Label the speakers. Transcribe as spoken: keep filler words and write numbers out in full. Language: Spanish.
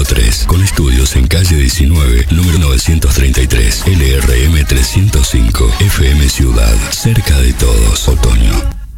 Speaker 1: tres, con estudios en calle diecinueve, número novecientos treinta y tres, L R M trescientos cinco, F M Ciudad, cerca de todos, otoño.